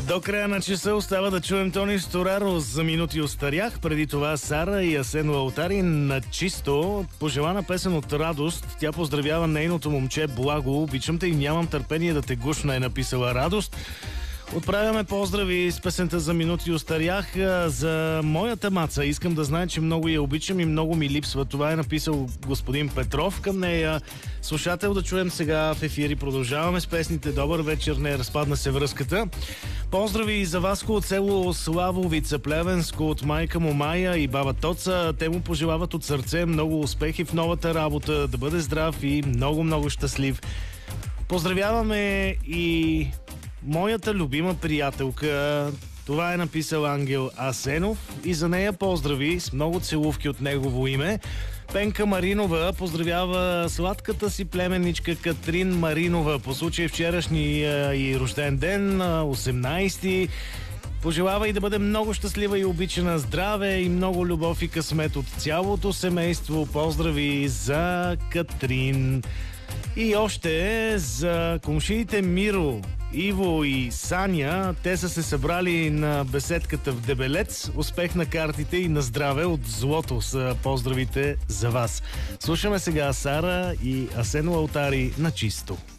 До края на часа остава да чуем Тони Стораро за минути остарях. Преди това Сара и Асен Лаутари на чисто. Пожелана песен от Радост. Тя поздравява нейното момче Благо. Обичам те и нямам търпение да те гушна, е написала Радост. Отправяме поздрави с песента за минути остарях за моята маца. Искам да знае, че много я обичам и много ми липсва. Това е написал господин Петров към нея. Слушател, да чуем сега в ефири. Продължаваме с песните. Добър вечер, не разпадна се връзката. Поздрави и за Васко от село Славовица, Плевенско, от майка му Майя и баба Тоца. Те му пожелават от сърце много успехи в новата работа, да бъде здрав и много щастлив. Поздравяваме и моята любима приятелка. Това е написал Ангел Асенов и за нея поздрави с много целувки от негово име. Пенка Маринова поздравява сладката си племенничка Катрин Маринова по случай вчерашния и рожден ден, 18-ти. Пожелава и да бъде много щастлива и обичана, здраве и много любов и късмет от цялото семейство. Поздрави за Катрин. И още за комшиите Миро, Иво и Саня. Те са се събрали на беседката в Дебелец. Успех на картите и на здраве от Злото са поздравите за вас. Слушаме сега Сара и Асен Лаутари на чисто.